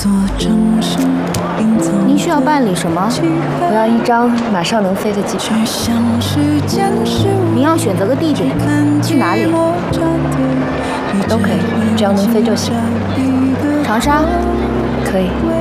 您需要办理什么？ 我要一张马上能飞的机票。 您要选择个地点，去哪里？ 都可以，只要能飞就行。 长沙？ 可以。